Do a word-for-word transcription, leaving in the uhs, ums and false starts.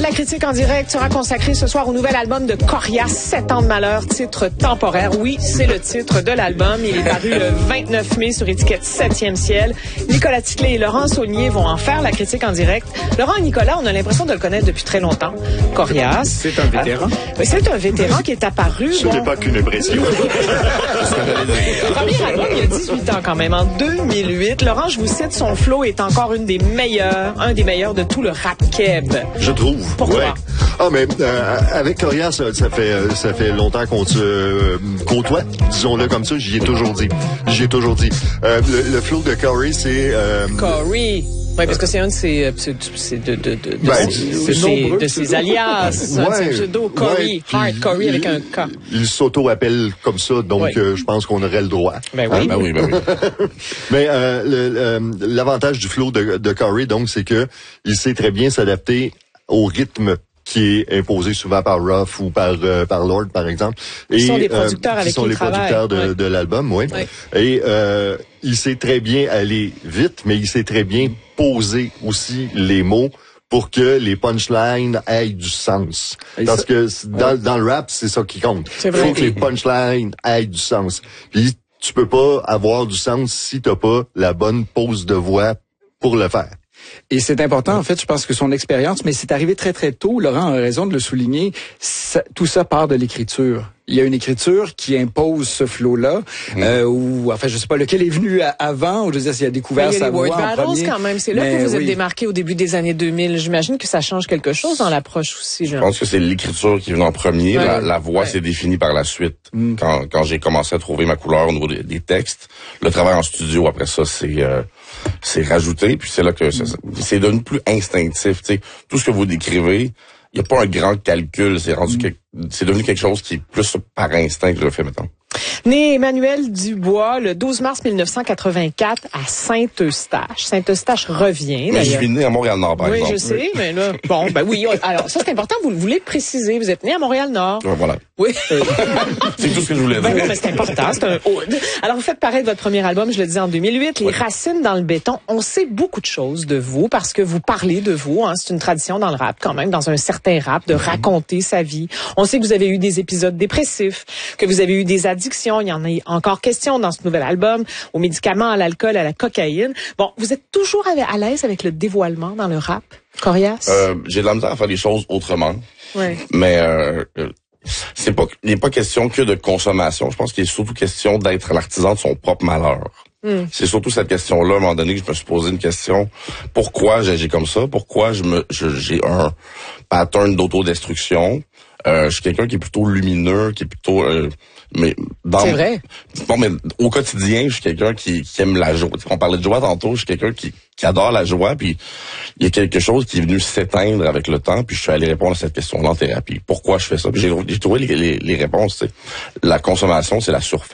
la critique en direct sera consacrée ce soir au nouvel album de Corias, sept ans de malheur, titre temporaire. Oui, c'est le titre de l'album. Il est paru le vingt-neuf mai sur étiquette septième ciel. Nicolas Ticlé et Laurent Saulnier vont en faire la critique en direct. Laurent et Nicolas, on a l'impression de le connaître depuis très longtemps. Corias. C'est un vétéran. Euh, c'est un vétéran qui est apparu. Ce bon, n'est pas qu'une impression. Premier album, il y a dix-huit ans quand même, en deux mille huit. Laurent, je vous cite, son flow est encore une des meilleures, un des meilleurs de tout le rap keb. Je trouve. Pourquoi? Ouais. Ah, mais euh, avec Corias, ça, ça fait euh, ça fait longtemps qu'on se euh, côtoie, disons-le comme ça. J'y ai toujours dit. J'y ai toujours dit. Euh, le, le flow de Corey, c'est... Euh, Corey. Oui, parce que c'est un de ses, c'est, c'est de, de, de, de, Ben, de, c'est ses, de ses alias. Ouais, un de ses pseudos, Corey, ouais, Hard Corey avec un K. Il, il s'auto-appelle comme ça, donc Ouais. euh, je pense qu'on aurait le droit. Ben oui. Ben oui, ben oui. Mais euh, le, le, l'avantage du flow de, de Corey, donc, c'est que il sait très bien s'adapter au rythme qui est imposé souvent par Ruff ou par euh, par Lord, par exemple. Et, Ils sont des producteurs euh, avec qui sont qui les ils travaillent. producteurs de, Ouais. de l'album, oui. Ouais. Et euh, il sait très bien aller vite, mais il sait très bien poser aussi les mots pour que les punchlines aient du sens. Et Parce ça- que c'est- dans, dans le rap, c'est ça qui compte. C'est Il vrai. faut que les punchlines aient du sens. Puis tu peux pas avoir du sens si t'as pas la bonne pose de voix pour le faire. Et c'est important, en fait, je pense que son expérience, mais c'est arrivé très, très tôt, Laurent a raison de le souligner, ça, tout ça part de l'écriture. Il y a une écriture qui impose ce flow-là, mmh. euh, ou, enfin, je sais pas lequel est venu à, avant, ou je veux dire, s'il a découvert Il y a sa les voix Word en Battles premier. quand même. C'est là Mais que vous êtes oui. démarqué au début des années deux mille. J'imagine que ça change quelque chose dans l'approche aussi. Je pense que c'est l'écriture qui est venue en premier. Ouais. La, la voix Ouais. s'est définie par la suite. Mm. Quand, quand j'ai commencé à trouver ma couleur au niveau des, des textes, le travail en studio, après ça, c'est euh, c'est rajouté. Puis c'est là que ça, c'est devenu plus instinctif. Tu sais, tout ce que vous décrivez, il n'y a pas un grand calcul. C'est rendu, Mm. quelque, c'est devenu quelque chose qui est plus par instinct que je le fais maintenant. Né Emmanuel Dubois le douze mars mille neuf cent quatre-vingt-quatre à Saint-Eustache. Saint-Eustache revient, Mais je d'ailleurs. suis né à Montréal-Nord, par Oui, exemple. je sais, mais là, bon, ben oui. Alors, ça, c'est important, vous le voulez préciser. Vous êtes né à Montréal-Nord. Ouais, voilà. Oui. C'est tout ce que je voulais Ben dire. oui, mais c'est important, c'est un ode. Alors, vous faites paraître votre premier album, je le disais en deux mille huit, Les Oui. Racines dans le béton. On sait beaucoup de choses de vous parce que vous parlez de vous. Hein. C'est une tradition dans le rap, quand même, dans un certain rap, de raconter sa vie. On sait que vous avez eu des épisodes dépressifs, que vous avez eu des addictions. Il y en a encore question dans ce nouvel album, aux médicaments, à l'alcool, à la cocaïne. Bon, vous êtes toujours à l'aise avec le dévoilement dans le rap, Corias? Euh, j'ai de la misère à faire les choses autrement. Ouais. Mais euh, euh, c'est pas, il n'est pas question que de consommation. Je pense qu'il est surtout question d'être l'artisan de son propre malheur. Mm. C'est surtout cette question-là, à un moment donné, que je me suis posé une question. Pourquoi j'agis comme ça? Pourquoi je me, je, j'ai un pattern d'autodestruction? Euh, je suis quelqu'un qui est plutôt lumineux, qui est plutôt... Euh, mais dans C'est vrai. Bon, mais au quotidien, je suis quelqu'un qui, qui aime la joie. On parlait de joie tantôt, je suis quelqu'un qui, qui adore la joie, puis il y a quelque chose qui est venu s'éteindre avec le temps, puis je suis allé répondre à cette question-là en thérapie. Pourquoi je fais ça? Puis j'ai, j'ai trouvé les, les, les réponses, tu sais. La consommation, c'est la surface.